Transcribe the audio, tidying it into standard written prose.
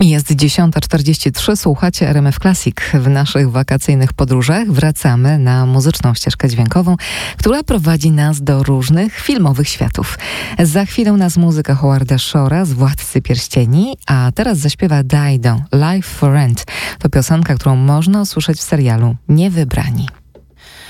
Jest 10:43, słuchacie RMF Classic. W naszych wakacyjnych podróżach wracamy na muzyczną ścieżkę dźwiękową, która prowadzi nas do różnych filmowych światów. Za chwilę nas muzyka Howarda Shore'a z Władcy Pierścieni, a teraz zaśpiewa Dido, Life for Rent. To piosenka, którą można usłyszeć w serialu Niewybrani.